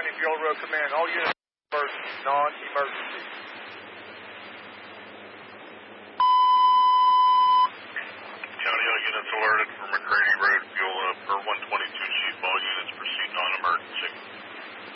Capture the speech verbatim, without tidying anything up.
County Bureau Road Command. All units emergency, non-emergency. County, all units alerted for McCready Road, fuel up for one twenty.